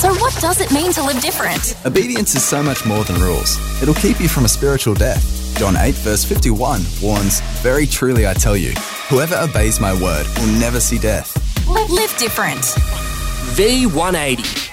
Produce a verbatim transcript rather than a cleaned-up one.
So what does it mean to live different? Obedience is so much more than rules. It'll keep you from a spiritual death. John eight verse fifty-one warns, "Very truly I tell you, whoever obeys my word will never see death." Live, live different. V one eighty.